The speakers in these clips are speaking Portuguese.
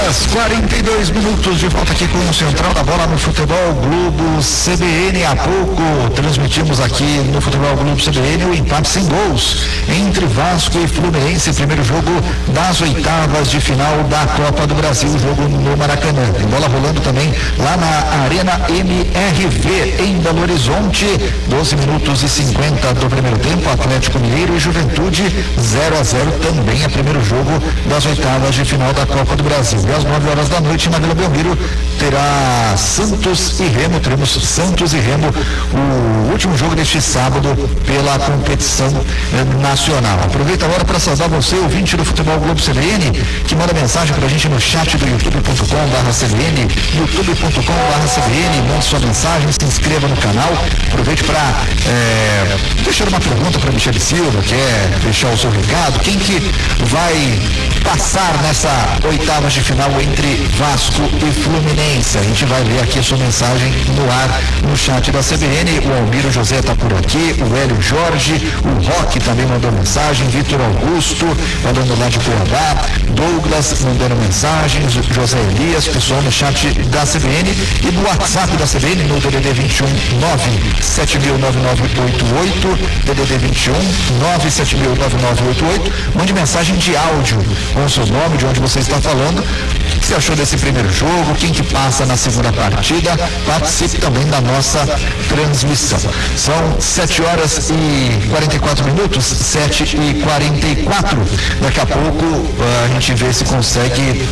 horas 42 minutos, de volta aqui com o Central da Bola no Futebol Globo CBN. Há pouco transmitimos aqui no Futebol Globo CBN o empate sem gols entre Vasco e Fluminense, primeiro jogo das oitavas de final da Copa do Brasil, jogo no Maracanã. Tem bola rolando também lá na Arena MRV em Belo Horizonte. 12 minutos e 50 do primeiro tempo, Atlético Mineiro e Juventude 0-0, também é primeiro jogo das oitavas de final da Copa do Brasil. E às 9 horas da noite na Vila Belmiro terá Santos e Remo, teremos Santos e Remo, o último jogo deste sábado pela competição nacional. Aproveita agora para saudar você, ouvinte do Futebol Globo CBN, que manda mensagem para a gente no chat do youtube.com/CBN, youtube.com/CBN, manda sua mensagem, se inscreva no canal, aproveite para deixar uma pergunta para Michele Silva, quer deixar o seu recado, quem que vai passar nessa oitavas de final entre Vasco e Fluminense. A gente vai ler aqui a sua mensagem no ar, no chat da CBN. O Almiro José está por aqui, o Hélio Jorge, o Roque também mandou mensagem, Vitor Augusto mandando lá de Cuiabá, Douglas mandando mensagens, José Elias, pessoal no chat da CBN e no WhatsApp da CBN, no DDD 21 9709988, DDD 21 9709988, mande mensagem de áudio com o seu nome, de onde você está falando, o que você achou desse primeiro jogo, quem que passa na segunda partida, participe também da nossa transmissão. São 7 horas e 44 minutos, 7h44. Daqui a pouco a gente vê se consegue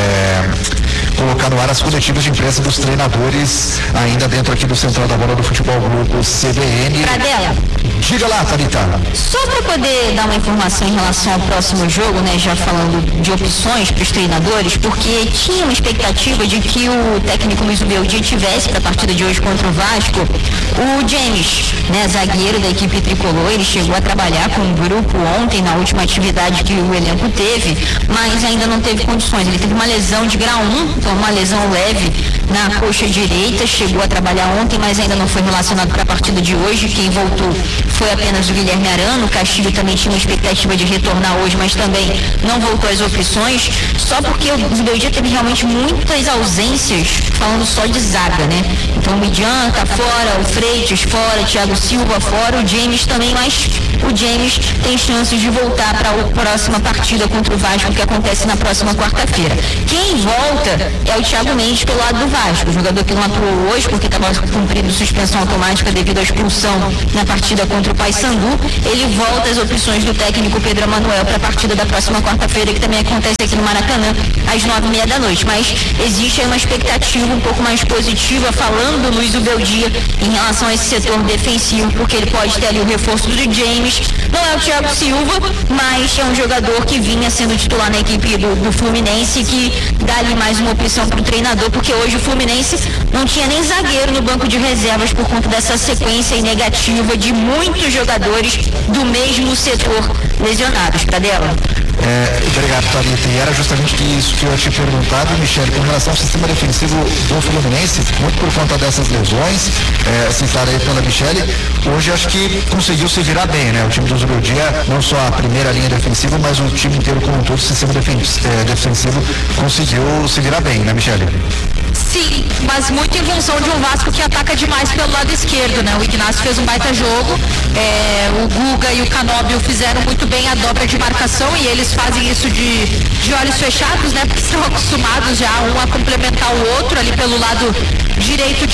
colocar no ar as coletivas de imprensa dos treinadores, ainda dentro aqui do Central da Bola do Futebol Globo CBN. Pradella. Diga lá, Thalita. Só para poder dar uma informação em relação ao próximo jogo, né, já falando de opções para os treinadores, porque tinha uma expectativa de que o técnico Luiz Ubeldia tivesse para a partida de hoje contra o Vasco o James, né, zagueiro da equipe tricolor. Ele chegou a trabalhar com o grupo ontem na última atividade que o elenco teve, mas ainda não teve condições. Ele teve uma lesão de grau 1, então uma lesão leve na coxa direita, chegou a trabalhar ontem, mas ainda não foi relacionado para a partida de hoje. Quem voltou foi apenas o Guilherme Arana. O Castilho também tinha uma expectativa de retornar hoje, mas também não voltou às opções, só porque o Ubeldia teve realmente muitas ausências, falando só de zaga, né? Então o Midian tá fora, o Freitas fora, Thiago Silva fora, o James também, mas o James tem chances de voltar para a próxima partida contra o Vasco, que acontece na próxima quarta-feira. Quem volta é o Thiago Mendes pelo lado do Vasco, o jogador que não atuou hoje porque estava cumprindo suspensão automática devido à expulsão na partida contra o Paysandu. Ele volta às opções do técnico Pedro Emanuel para a partida da próxima quarta-feira, que também acontece aqui no Maracanã às 9h30 da noite. Mas existe aí uma expectativa um pouco mais positiva, falando do Luiz Ubeldia em relação a esse setor defensivo, porque ele pode ter ali o reforço do James. Não é o Thiago Silva, mas é um jogador que vinha sendo titular na equipe do Fluminense, que dá ali mais uma opção para o treinador, porque hoje o Fluminense não tinha nem zagueiro no banco de reservas por conta dessa sequência negativa de muitos jogadores do mesmo setor lesionados. Pradella. Obrigado, Thalita. E era justamente isso que eu tinha perguntado, Michele, com relação ao sistema defensivo do Fluminense, muito por conta dessas lesões, citada aí pela Michele. Hoje acho que conseguiu se virar bem, né? O time do Ubeldia, não só a primeira linha defensiva, mas o time inteiro como um todo, o sistema defensivo conseguiu se virar bem, né, Michele? Sim, mas muito em função de um Vasco que ataca demais pelo lado esquerdo, né? O Ignacio fez um baita jogo, o Guga e o Canóbio fizeram muito bem a dobra de marcação, e eles fazem isso de olhos fechados, né? Porque estão acostumados já um a complementar o outro ali pelo lado direito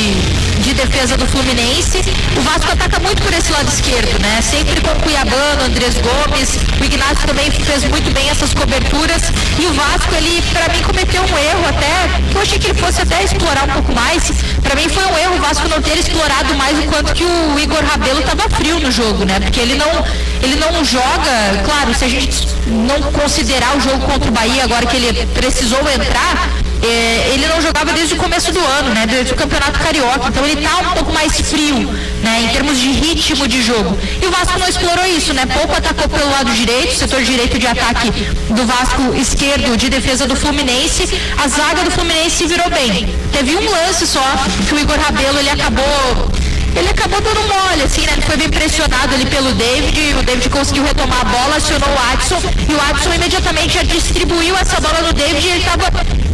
de defesa do Fluminense. O Vasco ataca muito por esse lado esquerdo, né? Sempre com o Cuiabano, Andrés Gomes. O Ignacio também fez muito bem essas coberturas, e o Vasco, ele, pra mim, cometeu um erro até, eu achei que ele fosse até explorar um pouco mais. Pra mim foi um erro o Vasco não ter explorado mais o quanto que o Igor Rabelo tava frio no jogo, né? Porque ele não joga, claro, se a gente não considerar o jogo contra o Bahia, agora que ele precisou entrar, ele não jogava desde o começo do ano, né? Desde o Campeonato Carioca, então ele tá um pouco mais frio, né? Em termos de ritmo de jogo. E o Vasco não explorou isso, né? Pouco atacou pelo lado direito, setor direito de ataque do Vasco, esquerdo de defesa do Fluminense. A zaga do Fluminense virou bem. Teve um lance só que o Igor Rabelo, ele acabou dando mole, assim, né? Ele foi bem pressionado ali pelo David, o David conseguiu retomar a bola, acionou o Adson, e o Adson imediatamente já distribuiu essa bola no David, e ele estava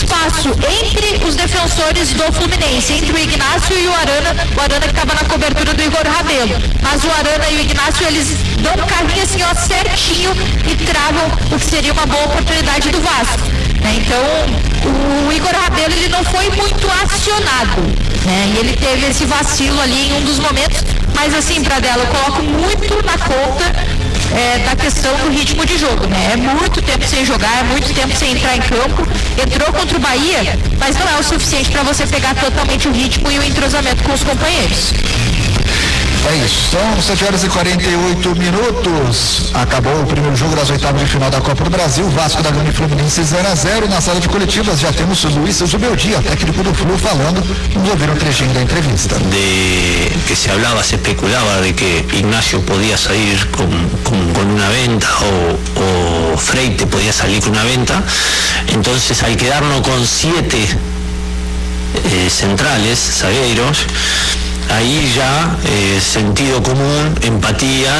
espaço entre os defensores do Fluminense, entre o Ignacio e o Arana que estava na cobertura do Igor Rabelo. Mas o Arana e o Ignacio, eles dão um carrinho assim, ó, certinho e travam o que seria uma boa oportunidade do Vasco. Então, o Igor Rabelo, ele não foi muito acionado, né? E ele teve esse vacilo ali em um dos momentos, mas assim, Pradella, eu coloco muito na conta da questão do ritmo de jogo, né? É muito tempo sem jogar, é muito tempo sem entrar em campo. Entrou contra o Bahia, mas não é o suficiente para você pegar totalmente o ritmo e o entrosamento com os companheiros. É isso, são 7 horas e 48 minutos. Acabou o primeiro jogo das oitavas de final da Copa do Brasil. Vasco da Gama e Fluminense 0-0. Na sala de coletivas já temos o Luis Zubeldia, técnico do Flu, falando. Vamos ouvir um trechinho da entrevista. De que se hablaba, se especulaba de que Ignacio podía salir con una venta o Freite podía salir con una venta. Entonces, al quedarnos con 7 centrales, zagueiros, ahí ya sentido común, empatía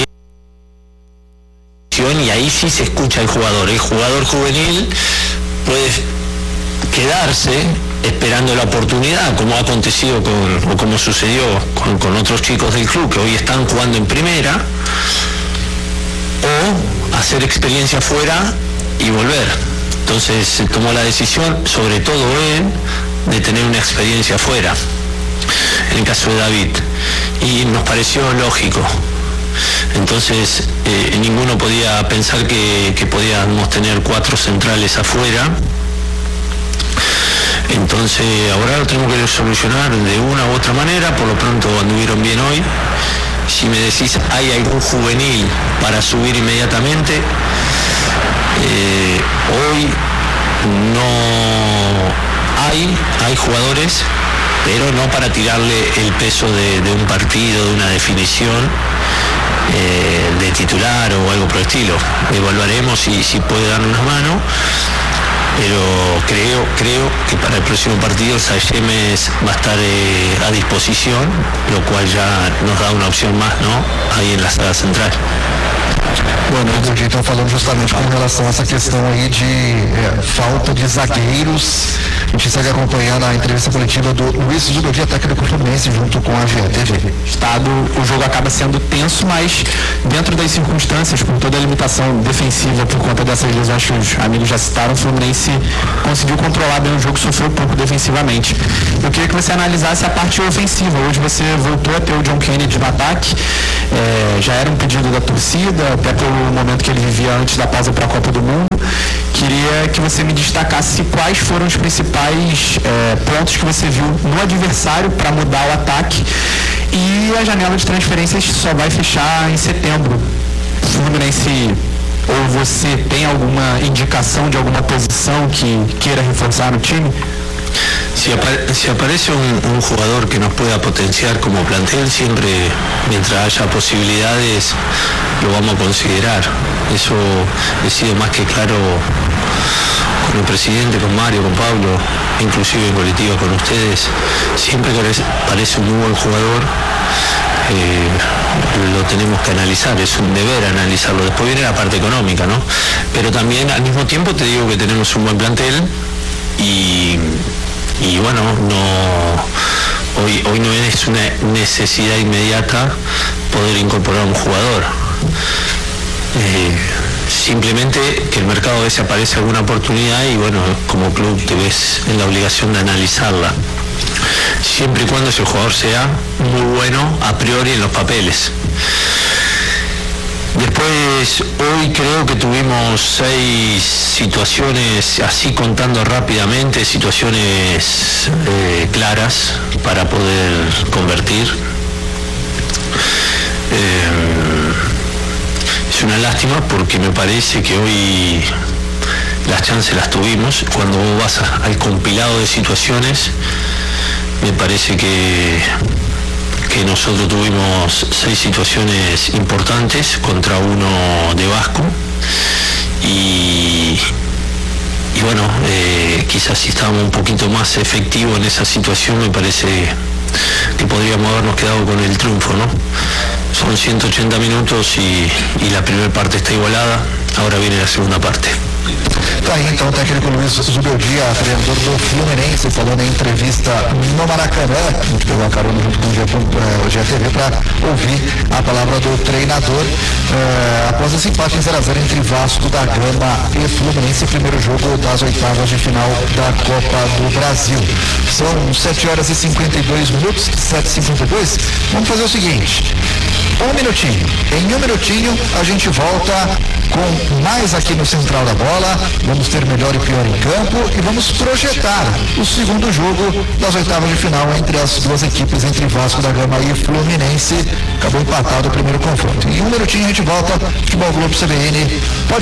y ahí sí se escucha el jugador juvenil puede quedarse esperando la oportunidad, como ha acontecido o como sucedió con otros chicos del club que hoy están jugando en primera, o hacer experiencia fuera y volver. Entonces se tomó la decisión, sobre todo él, de tener una experiencia fuera, en el caso de David, y nos pareció lógico. Entonces ninguno podía pensar que podíamos tener 4 centrales afuera. Entonces ahora lo tenemos que solucionar de una u otra manera. Por lo pronto anduvieron bien hoy. Si me decís, ¿hay algún juvenil para subir inmediatamente? Hoy no hay jugadores, pero no para tirarle el peso de un partido, de una definición de titular o algo por el estilo. Evaluaremos si puede darle una mano, pero creo que para el próximo partido Sayemes va a estar a disposición, lo cual ya nos da una opción más, ¿no? Ahí en la sala central. Bueno, a gente está falando justamente com relação a essa questão aí de falta de zagueiros. A gente segue acompanhando a entrevista coletiva do Luis Zubeldia, técnico Fluminense, junto com a GTV. O jogo acaba sendo tenso, mas dentro das circunstâncias, com toda a limitação defensiva por conta dessas lesões que os amigos já citaram, o Fluminense conseguiu controlar bem o jogo, sofreu pouco defensivamente. Eu queria que você analisasse a parte ofensiva. Hoje você voltou a ter o John Kennedy no ataque, já era um pedido da torcida, até pelo momento que ele vivia antes da pausa para a Copa do Mundo. Queria que você me destacasse quais foram os principais pontos que você viu no adversário para mudar o ataque, e a janela de transferências só vai fechar em setembro. O Fluminense, ou você tem alguma indicação de alguma posição que queira reforçar no time? Si aparece un jugador que nos pueda potenciar como plantel, siempre, mientras haya posibilidades, lo vamos a considerar. Eso he sido más que claro con el presidente, con Mario, con Pablo, inclusive en colectivo con ustedes. Siempre que aparece un muy buen jugador, lo tenemos que analizar, es un deber analizarlo. Después viene la parte económica, ¿no? Pero también al mismo tiempo te digo que tenemos un buen plantel y bueno, hoy no es una necesidad inmediata poder incorporar un jugador. Simplemente que el mercado a veces aparece alguna oportunidad y bueno, como club te ves en la obligación de analizarla, siempre y cuando ese jugador sea muy bueno a priori en los papeles. Después, hoy creo que tuvimos 6 situaciones, así contando rápidamente, situaciones claras para poder convertir. Es una lástima porque me parece que hoy las chances las tuvimos. Cuando vos vas al compilado de situaciones, me parece que nosotros tuvimos 6 situaciones importantes contra uno de Vasco y bueno, quizás si estábamos un poquito más efectivos en esa situación, me parece que podríamos habernos quedado con el triunfo, ¿no? Son 180 minutos y la primera parte está igualada, ahora viene la segunda parte. Tá aí então o técnico Luiz Zubeldia, treinador do Fluminense, falando em entrevista no Maracanã. A gente pegou a carona junto com o GTV para ouvir a palavra do treinador após esse empate em 0-0 entre Vasco da Gama e Fluminense, primeiro jogo das oitavas de final da Copa do Brasil. São 7h52, 7h52. Vamos fazer o seguinte, em um minutinho a gente volta com mais aqui no Central da Bola. Vamos ter melhor e pior em campo e vamos projetar o segundo jogo das oitavas de final entre as duas equipes, entre Vasco da Gama e Fluminense. Acabou empatado o primeiro confronto. Em um minutinho a gente volta. Futebol Globo CBN, podcast.